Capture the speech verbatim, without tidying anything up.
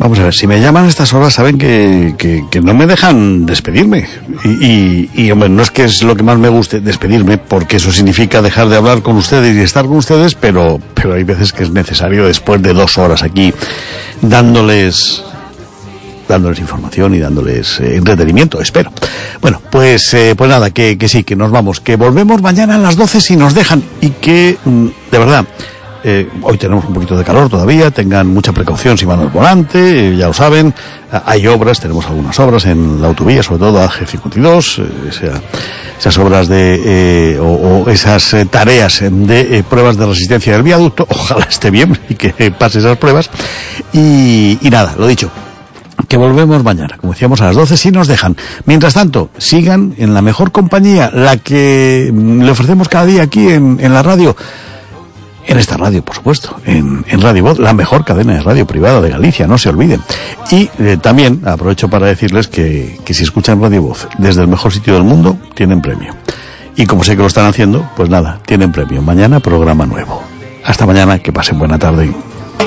vamos a ver, si me llaman a estas horas saben que, que, que no me dejan despedirme. Y, y, y, hombre, no es que es lo que más me guste despedirme, porque eso significa dejar de hablar con ustedes y estar con ustedes, pero, pero hay veces que es necesario, después de dos horas aquí, dándoles... dándoles información y dándoles eh, entretenimiento, espero. Bueno, pues eh, pues nada, que, que sí, que nos vamos, que volvemos mañana a las doce si nos dejan, y que, de verdad, eh, hoy tenemos un poquito de calor todavía, tengan mucha precaución si van al volante, eh, ya lo saben, hay obras, tenemos algunas obras en la autovía, sobre todo A G cincuenta y dos, eh, sea, esas obras de, eh, o, o esas eh, tareas de eh, pruebas de resistencia del viaducto, ojalá esté bien y que eh, pase esas pruebas, y, y nada, lo dicho, que volvemos mañana, como decíamos, a las doce si nos dejan. Mientras tanto, sigan en la mejor compañía, la que le ofrecemos cada día aquí en, en la radio, en esta radio, por supuesto, en, en Radio Voz, la mejor cadena de radio privada de Galicia, no se olviden. Y eh, también aprovecho para decirles que, que si escuchan Radio Voz desde el mejor sitio del mundo, tienen premio. Y como sé que lo están haciendo, pues nada, tienen premio. Mañana programa nuevo. Hasta mañana, que pasen buena tarde.